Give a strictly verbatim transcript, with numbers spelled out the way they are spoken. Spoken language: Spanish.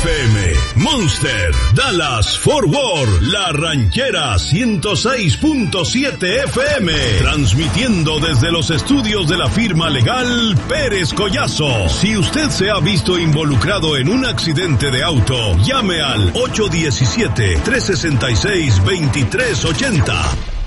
F M, Monster, Dallas, Fort Worth, La Ranchera ciento seis punto siete F M, transmitiendo desde los estudios de la firma legal Pérez Collazo. Si usted se ha visto involucrado en un accidente de auto, llame al ocho uno siete, tres seis seis, dos tres ocho cero.